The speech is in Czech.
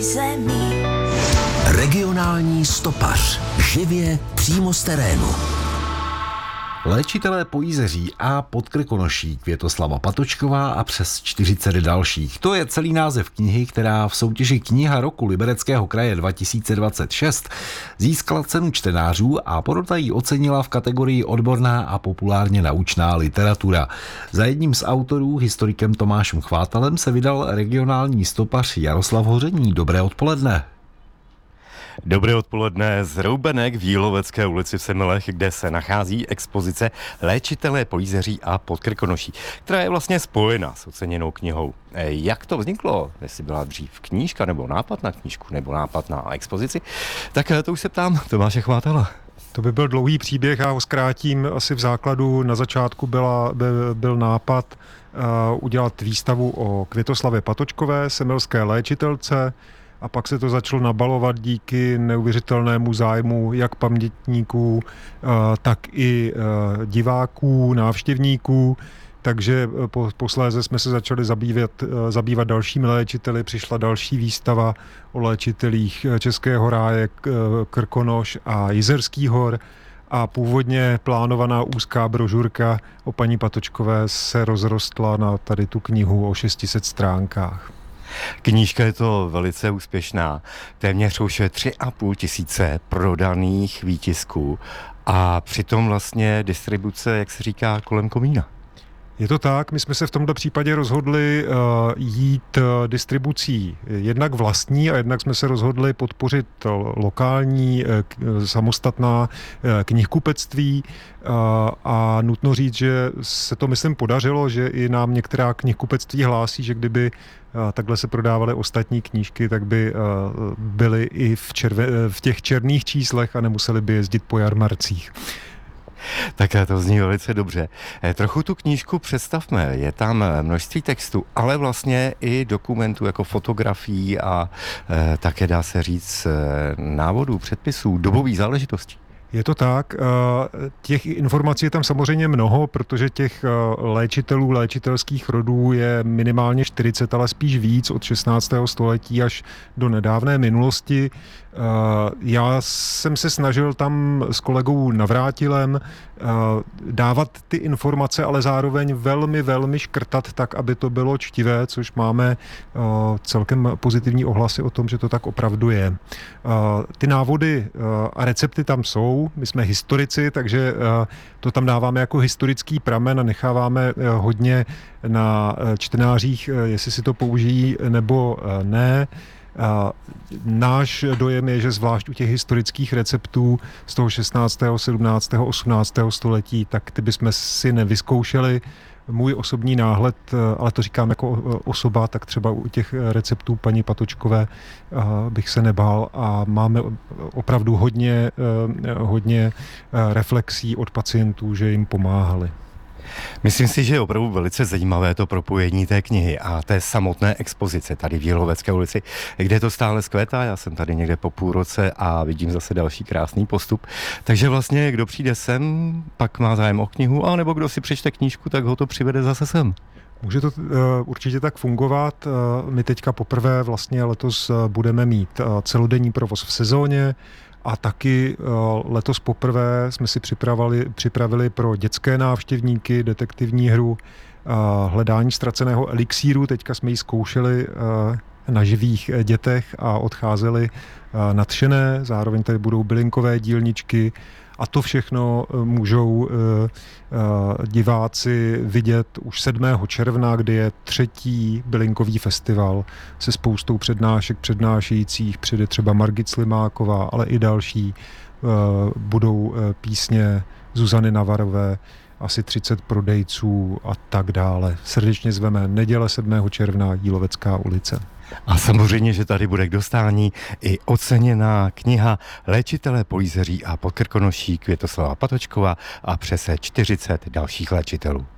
zemi. Regionální stopař. Živě přímo z terénu. Léčitelé Pojízeří a Podkrkonoší, Květoslava Patočková a přes 40 dalších. To je celý název knihy, která v soutěži Kniha roku Libereckého kraje 2026 získala cenu čtenářů a porota ji ocenila v kategorii odborná a populárně naučná literatura. Za jedním z autorů, historikem Tomášem Chvátalem, se vydal regionální stopař Jaroslav Hoření. Dobré odpoledne. Dobré odpoledne z Roubenek v Jílovecké ulici v Semilech, kde se nachází expozice Léčitelé Pojízeří a Podkrkonoší, která je vlastně spojena s oceněnou knihou. Jak to vzniklo? Jestli byla dřív knížka, nebo nápad na knížku, nebo nápad na expozici? Tak to už se ptám Tomáše Chvátala. To by byl dlouhý příběh, já ho zkrátím. Asi v základu na začátku byl nápad udělat výstavu o Květoslavě Patočkové, semilské léčitelce, a pak se to začalo nabalovat díky neuvěřitelnému zájmu jak pamětníků, tak i diváků, návštěvníků. Takže posléze jsme se začali zabývat dalšími léčiteli. Přišla další výstava o léčitelích Českého ráje, Krkonoš a Jizerských hor. A původně plánovaná úzká brožurka o paní Patočkové se rozrostla na tady tu knihu o 600 stránkách. Knížka je to velice úspěšná. Téměř už 3,5 tisíce prodaných výtisků a přitom vlastně distribuce, jak se říká, kolem komína. Je to tak, my jsme se v tomto případě rozhodli jít distribucí jednak vlastní a jednak jsme se rozhodli podpořit lokální samostatná knihkupectví a nutno říct, že se to myslím podařilo, že i nám některá knihkupectví hlásí, že kdyby takhle se prodávaly ostatní knížky, tak by byly i v těch černých číslech a nemuseli by jezdit po jarmarcích. Tak to zní velice dobře. Trochu tu knížku představme. Je tam množství textu, ale vlastně i dokumentů jako fotografií a také dá se říct návodů, předpisů, dobových záležitostí. Je to tak. Těch informací je tam samozřejmě mnoho, protože těch léčitelů, léčitelských rodů je minimálně 40, ale spíš víc od 16. století až do nedávné minulosti. Já jsem se snažil tam s kolegou Navrátilem dávat ty informace, ale zároveň velmi, velmi škrtat tak, aby to bylo čtivé, což máme celkem pozitivní ohlasy o tom, že to tak opravdu je. Ty návody a recepty tam jsou, my jsme historici, takže to tam dáváme jako historický pramen a necháváme hodně na čtenářích, jestli si to použijí nebo ne. Náš dojem je, že zvlášť u těch historických receptů z toho 16., 17., 18. století, tak ty bychom si nevyzkoušeli. Můj osobní náhled, ale to říkám jako osoba, tak třeba u těch receptů paní Patočkové bych se nebál a máme opravdu hodně reflexí od pacientů, že jim pomáhali. Myslím si, že je opravdu velice zajímavé to propojení té knihy a té samotné expozice tady v Jílovecké ulici, kde to stále zkvétá. Já jsem tady někde po půl roce a vidím zase další krásný postup. Takže vlastně, kdo přijde sem, pak má zájem o knihu, anebo kdo si přečte knížku, tak ho to přivede zase sem. Může to určitě tak fungovat. My teďka poprvé vlastně letos budeme mít celodenní provoz v sezóně, a taky letos poprvé jsme si připravili pro dětské návštěvníky detektivní hru Hledání ztraceného elixíru. Teďka jsme ji zkoušeli na živých dětech a odcházeli nadšené. Zároveň tady budou bylinkové dílničky a to všechno můžou diváci vidět už 7. června, kdy je 3. bylinkový festival se spoustou přednášek, přednášejících, přijde třeba Margit Slimáková, ale i další. Budou písně Zuzany Navarové, asi 30 prodejců a tak dále. Srdečně zveme neděle 7. června Jílovecká ulice. A samozřejmě, že tady bude k dostání i oceněná kniha Léčitelé Pojízeří a Podkrkonoší Květoslava Patočkova a přes 40 dalších léčitelů.